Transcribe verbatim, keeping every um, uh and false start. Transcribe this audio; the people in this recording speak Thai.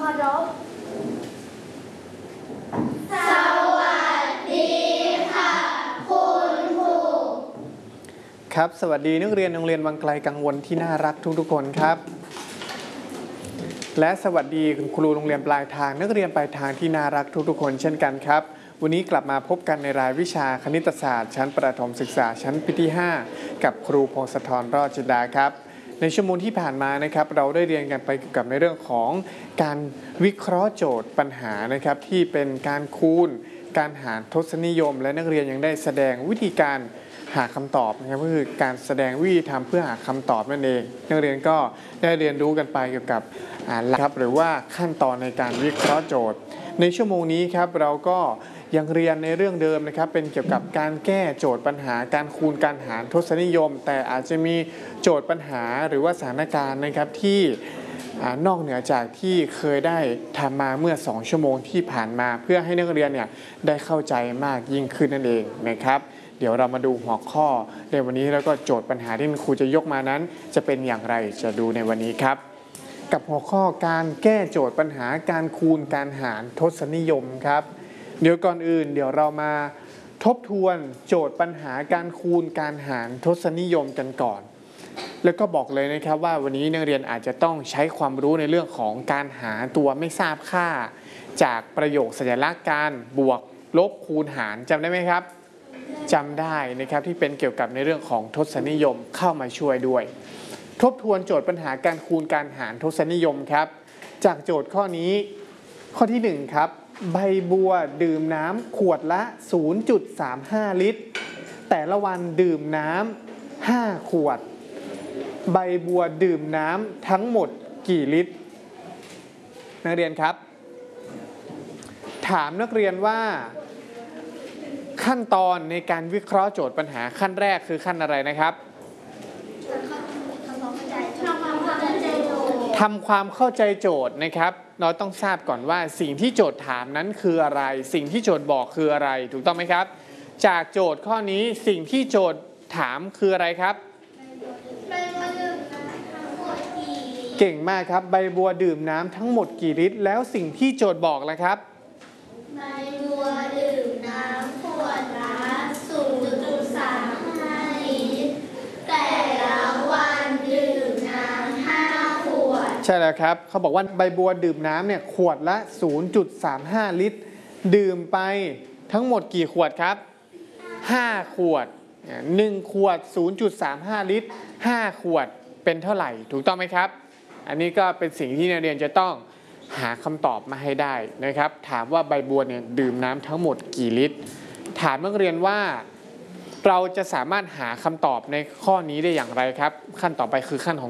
เคารพสวัสดีค่ะคุณครูครับสวัสดีนักเรียนโรงเรียนวังไกลกังวลที่น่ารักทุกๆคนครับและสวัสดีคุณครูโรงเรียนปลายทางนักเรียนปลายทางที่น่ารักทุกๆคนเช่นกันครับวันนี้กลับมาพบกันในรายวิชาคณิตศาสตร์ชั้นประถมศึกษาชั้นปีที่ห้ากับครูพงศธรรอดจินดาครับในชั่วโมงที่ผ่านมานะครับเราได้เรียนกันไปเกี่ยวกับในเรื่องของการวิเคราะห์โจทย์ปัญหานะครับที่เป็นการคูณการหารทศนิยมและนักเรียนยังได้แสดงวิธีการหาคำตอบนะครับก็คือการแสดงวิธีทำเพื่อหาคำตอบนั่นเองนักเรียนก็ได้เรียนรู้กันไปเกี่ยวกับหลักครับหรือว่าขั้นตอนในการวิเคราะห์โจทย์ในชั่วโมงนี้ครับเราก็ยังเรียนในเรื่องเดิมนะครับเป็นเกี่ยวกับการแก้โจทย์ปัญหาการคูณการหารทศนิยมแต่อาจจะมีโจทย์ปัญหาหรือว่าสถานการณ์นะครับที่นอกเหนือจากที่เคยได้ทำมาเมื่อสองชั่วโมงที่ผ่านมาเพื่อให้นักเรียนเนี่ยได้เข้าใจมากยิ่งขึ้นนั่นเองนะครับเดี๋ยวเรามาดูหัวข้อในวันนี้แล้วก็โจทย์ปัญหาที่ครูจะยกมานั้นจะเป็นอย่างไรจะดูในวันนี้ครับกับหัวข้อการแก้โจทย์ปัญหาการคูณการหารทศนิยมครับเดี๋ยวก่อนอื่นเดี๋ยวเรามาทบทวนโจทย์ปัญหาการคูณการหารทศนิยมกันก่อนแล้วก็บอกเลยนะครับว่าวันนี้นักเรียนอาจจะต้องใช้ความรู้ในเรื่องของการหาตัวไม่ทราบค่าจากประโยคสัญลักษณ์การบวกลบคูณหารจำได้ไหมครับจำได้นะครับที่เป็นเกี่ยวกับในเรื่องของทศนิยมเข้ามาช่วยด้วยทบทวนโจทย์ปัญหาการคูณการหารทศนิยมครับจากโจทย์ข้อนี้ข้อที่หนึ่งครับใบบัวดื่มน้ำขวดละ ศูนย์จุดสามห้า ลิตรแต่ละวันดื่มน้ำห้าขวดใบบัวดื่มน้ำทั้งหมดกี่ลิตรนักเรียนครับถามนักเรียนว่าขั้นตอนในการวิเคราะห์โจทย์ปัญหาขั้นแรกคือขั้นอะไรนะครับทำความเข้าใจโจทย์นะครับเราต้องทราบก่อนว่าสิ่งที่โจทย์ถามนั้นคืออะไรสิ่งที่โจทย์บอกคืออะไรถูกต้องไหมครับจากโจทย์ข้อนี้สิ่งที่โจทย์ถามคืออะไรครับเก่งมากครับใบบัวดื่มน้ำทั้งหมดกี่ลิตรแล้วสิ่งที่โจทย์บอกล่ะครับใบบัวดื่มน้ำขวดละ ศูนย์จุดสามห้า ลิตรแต่ละวันดื่มน้ำห้าขวดใช่แล้วครับเขาบอกว่าใบบัวดื่มน้ำเนี่ยขวดละ ศูนย์จุดสามห้า ลิตรดื่มไปทั้งหมดกี่ขวดครับห้าขวดหนึ่งขวด ศูนย์จุดสามห้า ลิตรห้าขวดเป็นเท่าไหร่ถูกต้องไหมครับอันนี้ก็เป็นสิ่งที่นักเรียนจะต้องหาคำตอบมาให้ได้นะครับถามว่าใบบัวเนี่ยดื่มน้ำทั้งหมดกี่ลิตรถามนักเรียนว่าเราจะสามารถหาคำตอบในข้อนี้ได้อย่างไรครับขั้นต่อไปคือขั้นของ